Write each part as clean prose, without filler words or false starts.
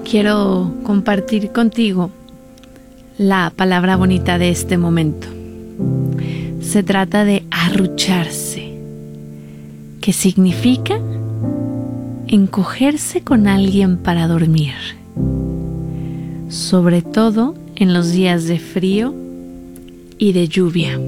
quiero compartir contigo la palabra bonita de este momento. Se trata de arrucharse, que significa encogerse con alguien para dormir, sobre todo en los días de frío y de lluvia.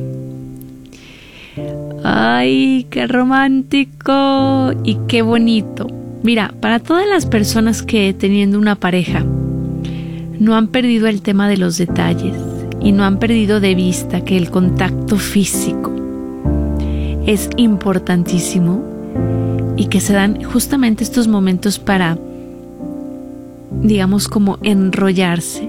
¡Ay, qué romántico! Y qué bonito. Mira, para todas las personas que teniendo una pareja no han perdido el tema de los detalles y no han perdido de vista que el contacto físico es importantísimo y que se dan justamente estos momentos para, digamos, como enrollarse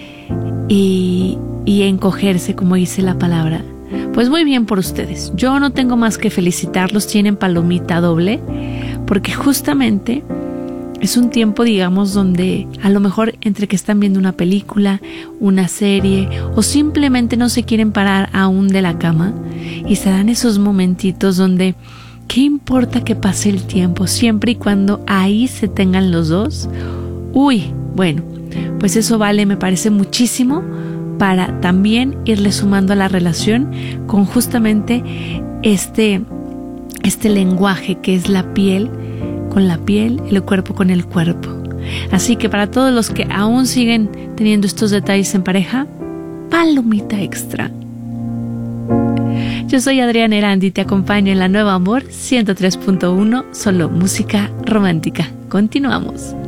y encogerse, como dice la palabra. Pues muy bien por ustedes. Yo no tengo más que felicitarlos. Tienen palomita doble, porque justamente es un tiempo, digamos, donde a lo mejor entre que están viendo una película, una serie o simplemente no se quieren parar aún de la cama y se dan esos momentitos donde ¿qué importa que pase el tiempo siempre y cuando ahí se tengan los dos? Uy, bueno, pues eso vale, me parece muchísimo, para también irle sumando a la relación con justamente este lenguaje que es la piel con la piel, el cuerpo con el cuerpo. Así que para todos los que aún siguen teniendo estos detalles en pareja, palomita extra. Yo soy Adriana Erandi y te acompaño en La Nueva Amor 103.1, solo música romántica. Continuamos.